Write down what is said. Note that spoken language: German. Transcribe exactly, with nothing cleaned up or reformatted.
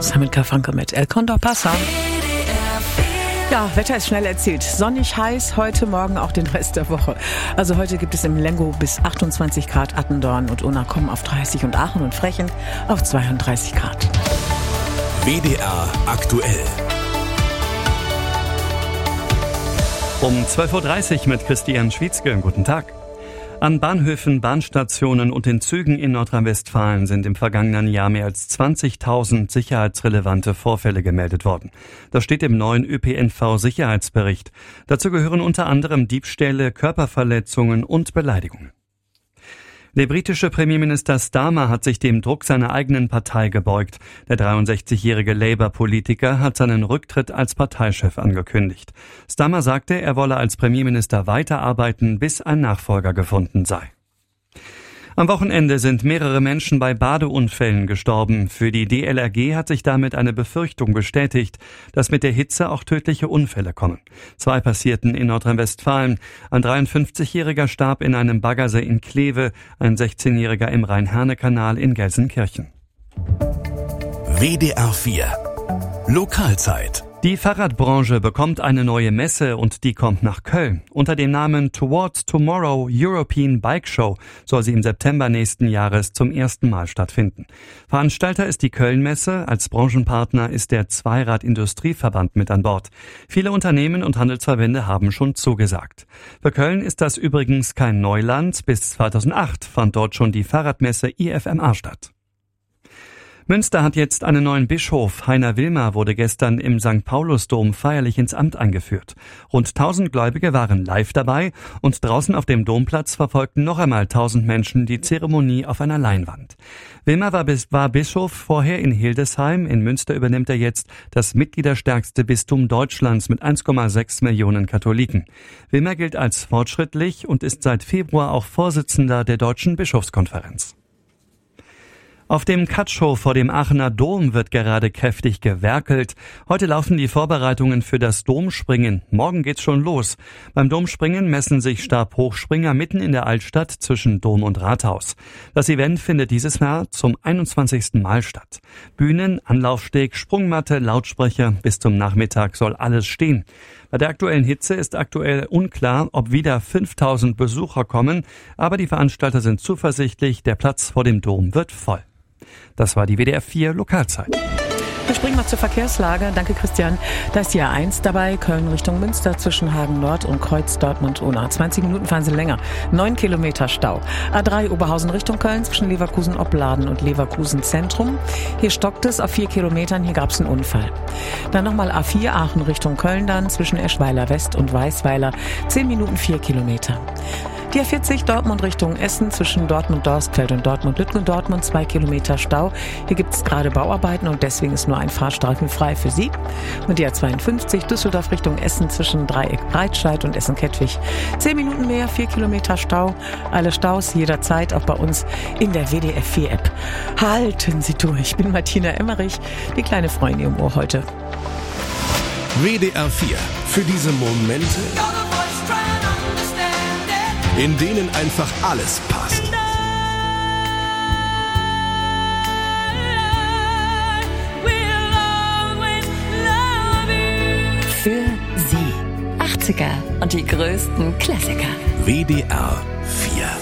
Simon Garfunkel mit El Condor Pasa. Ja, Wetter ist schnell erzählt. Sonnig, heiß, heute Morgen auch den Rest der Woche. Also heute gibt es im Lengo bis achtundzwanzig Grad, Attendorn und Unna kommen auf dreißig und Aachen und Frechen auf zweiunddreißig Grad. W D R aktuell. Um zwölf Uhr dreißig mit Christian Schwietzke. Guten Tag. An Bahnhöfen, Bahnstationen und in Zügen in Nordrhein-Westfalen sind im vergangenen Jahr mehr als zwanzigtausend sicherheitsrelevante Vorfälle gemeldet worden. Das steht im neuen Ö P N V-Sicherheitsbericht. Dazu gehören unter anderem Diebstähle, Körperverletzungen und Beleidigungen. Der britische Premierminister Starmer hat sich dem Druck seiner eigenen Partei gebeugt. Der dreiundsechzigjährige Labour-Politiker hat seinen Rücktritt als Parteichef angekündigt. Starmer sagte, er wolle als Premierminister weiterarbeiten, bis ein Nachfolger gefunden sei. Am Wochenende sind mehrere Menschen bei Badeunfällen gestorben. Für die D L R G hat sich damit eine Befürchtung bestätigt, dass mit der Hitze auch tödliche Unfälle kommen. Zwei passierten in Nordrhein-Westfalen. Ein dreiundfünfzigjähriger starb in einem Baggersee in Kleve, ein sechzehnjähriger im Rhein-Herne-Kanal in Gelsenkirchen. W D R vier Lokalzeit. Die Fahrradbranche bekommt eine neue Messe und die kommt nach Köln. Unter dem Namen Towards Tomorrow European Bike Show soll sie im September nächsten Jahres zum ersten Mal stattfinden. Veranstalter ist die Köln-Messe, als Branchenpartner ist der Zweirad-Industrieverband mit an Bord. Viele Unternehmen und Handelsverbände haben schon zugesagt. Für Köln ist das übrigens kein Neuland. Bis zweitausendacht fand dort schon die Fahrradmesse I F M A statt. Münster hat jetzt einen neuen Bischof. Heiner Wilmer wurde gestern im Sankt Paulusdom feierlich ins Amt eingeführt. Rund tausend Gläubige waren live dabei und draußen auf dem Domplatz verfolgten noch einmal tausend Menschen die Zeremonie auf einer Leinwand. Wilmer war, bis, war Bischof vorher in Hildesheim. In Münster übernimmt er jetzt das mitgliederstärkste Bistum Deutschlands mit eins Komma sechs Millionen Katholiken. Wilmer gilt als fortschrittlich und ist seit Februar auch Vorsitzender der Deutschen Bischofskonferenz. Auf dem Katschhof vor dem Aachener Dom wird gerade kräftig gewerkelt. Heute laufen die Vorbereitungen für das Domspringen. Morgen geht's schon los. Beim Domspringen messen sich Stabhochspringer mitten in der Altstadt zwischen Dom und Rathaus. Das Event findet dieses Jahr zum einundzwanzigsten Mal statt. Bühnen, Anlaufsteg, Sprungmatte, Lautsprecher, bis zum Nachmittag soll alles stehen. Bei der aktuellen Hitze ist aktuell unklar, ob wieder fünftausend Besucher kommen, aber die Veranstalter sind zuversichtlich, der Platz vor dem Dom wird voll. Das war die W D R vier Lokalzeit. Wir springen mal zur Verkehrslage. Danke, Christian. Da ist die A eins dabei, Köln Richtung Münster zwischen Hagen Nord und Kreuz Dortmund-Unna. zwanzig Minuten fahren sie länger. Neun Kilometer Stau. A drei Oberhausen Richtung Köln zwischen Leverkusen-Opladen und Leverkusen-Zentrum. Hier stockt es auf vier Kilometern. Hier gab es einen Unfall. Dann nochmal A vier Aachen Richtung Köln dann zwischen Eschweiler West und Weißweiler. zehn Minuten vier Kilometer. Die A vierzig Dortmund Richtung Essen zwischen Dortmund-Dorstfeld und Dortmund-Lütgendortmund, zwei Kilometer Stau. Hier gibt es gerade Bauarbeiten und deswegen ist nur ein Fahrstreifen frei für Sie. Und die A zweiundfünfzig Düsseldorf Richtung Essen zwischen Dreieck-Breitscheid und Essen-Kettwig. Zehn Minuten mehr, vier Kilometer Stau. Alle Staus jederzeit auch bei uns in der W D R vier App. Halten Sie durch. Ich bin Martina Emmerich, die kleine Freundin im Ohr heute. W D R vier. Für diese Momente, in denen einfach alles passt. Für Sie. achtziger und die größten Klassiker. W D R